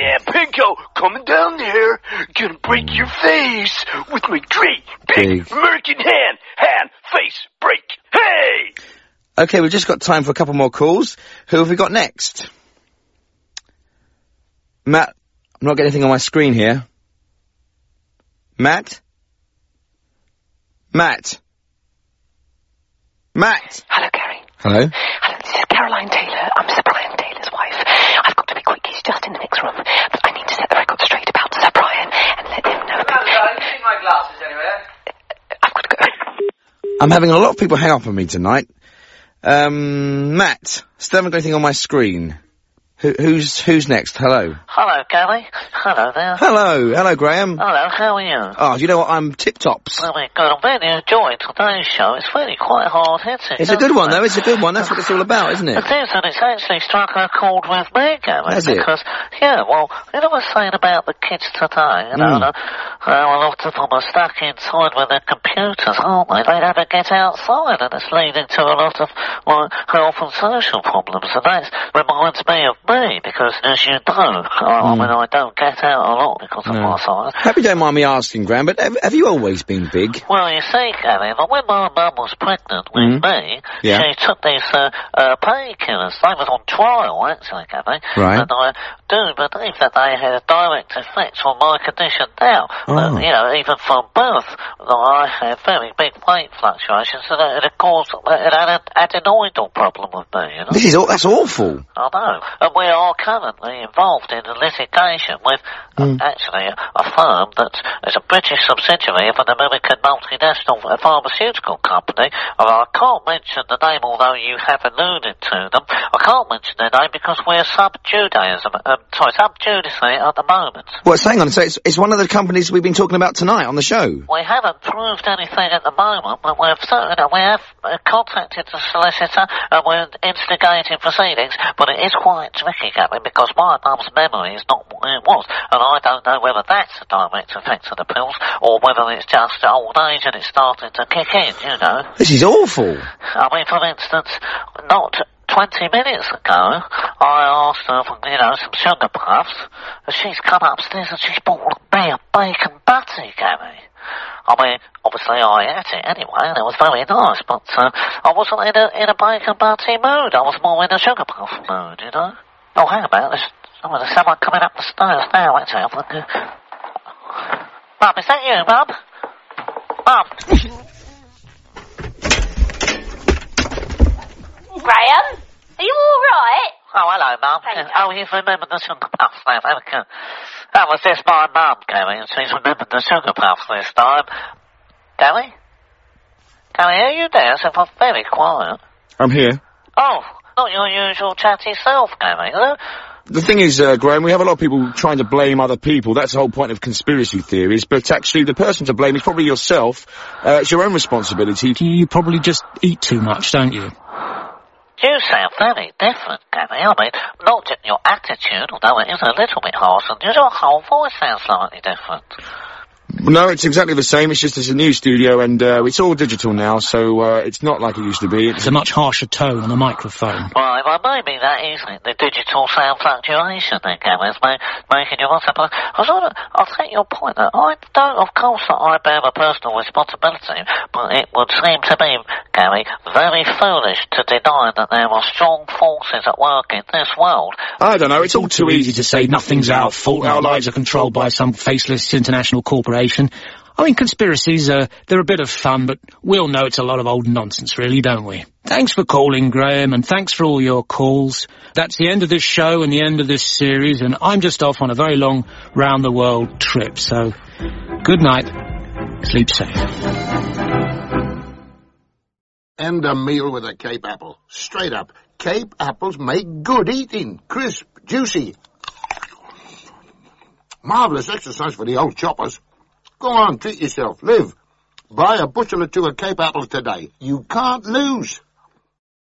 Yeah, Pinko, coming down there. Gonna break your face with my great big American hand, face, break. Hey! Okay, we've just got time for a couple more calls. Who have we got next? Matt, I'm not getting anything on my screen here. Matt? Matt? Hello, Gary. Hello? Hello, this is Caroline Taylor. I'm Sir Brian Taylor's wife. I've got to be quick. He's just in the next room. But I need to set the record straight about Sir Brian and let him know. Hello, darling. You see my glasses anywhere? I've got to go. I'm having a lot of people hang up on me tonight. Matt, still haven't got anything on my screen. Who's next? Hello. Hello, Gary. Hello there. Hello, Graham. Hello, how are you? Oh, you know what? I'm tip-tops. Very good. I'm really enjoying today's show. It's really quite hard-hitting. It's a good one, though. It's a good one. That's what it's all about, isn't it? It is, and it's actually struck a chord with me, Gary. Has it? Because, yeah, well, you know what I was saying about the kids today, you know, a lot of them are stuck inside with their computers, aren't they? They never get outside, and it's leading to a lot of, like, health and social problems, and that reminds me of me, because, as you know, I mean, I don't get out a lot because of my size. Hope you don't mind me asking, Graham, but have you always been big? Well, you see, Gary, when my mum was pregnant with me, she took these painkillers. They was on trial, actually, Gary. Right. And I do believe that they had a direct effect on my condition now. You know, even from birth, I had very big weight fluctuations, and it caused an adenoidal problem with me, you know. That's awful. I know. And we are currently involved in a litigation with actually a firm that is a British subsidiary of an American multinational pharmaceutical company. I can't mention the name, although you have alluded to them. I can't mention their name because we're sub-judice at the moment. Well, hang on, so it's one of the companies we've been talking about tonight on the show? We haven't proved anything at the moment, but we have contacted the solicitor and we're instigating proceedings, but it is quite tricky, Gary, because my mum's memory is not what it was, and I don't know whether that's a direct effect of the pills, or whether it's just old age and it's starting to kick in, you know. This is awful. I mean, for instance, not 20 minutes ago, I asked her for, you know, some sugar puffs, and she's come upstairs and she's bought me a bacon butty, Gary. I mean, obviously I ate it anyway, and it was very nice, but I wasn't in a bacon butty mood. I was more in a sugar puff mood, you know. Oh, hang about, there's someone coming up the stairs now, actually. Mum, is that you, Mum? Mum? Graham, are you alright? Oh, hello, Mum. Oh, you've remembered the sugar puffs now, haven't you? That was just my mum, Gary, and she's remembered the sugar puffs this time. Gary? Gary, are you there? So I'm very quiet. I'm here. Oh, not your usual chatty self, Gary, huh? The thing is, Graham, we have a lot of people trying to blame other people. That's the whole point of conspiracy theories. But actually, the person to blame is probably yourself. It's your own responsibility. You probably just eat too much, don't you? You sound very different, Gary. I mean, not just your attitude, although it is a little bit harsh, and your whole voice sounds slightly different. No, it's exactly the same. It's just it's a new studio, and it's all digital now, so it's not like it used to be. It's a much harsher tone on the microphone. Right, well, maybe that is it. The digital sound fluctuation then, Gary, is making you want to... I'll take your point that I don't, of course, that I bear a personal responsibility, but it would seem to me, Gary, very foolish to deny that there are strong forces at work in this world. I don't know, it's all too easy to say nothing's our fault, our lives are controlled by some faceless international corporation. I mean, conspiracies, they're a bit of fun, but we all know it's a lot of old nonsense, really, don't we? Thanks for calling, Graham, and thanks for all your calls. That's the end of this show and the end of this series, and I'm just off on a very long round-the-world trip, so good night. Sleep safe. And a meal with a Cape apple. Straight up. Cape apples make good eating. Crisp, juicy. Marvellous exercise for the old choppers. Go on, treat yourself. Live. Buy a bushel or two of Cape apples today. You can't lose.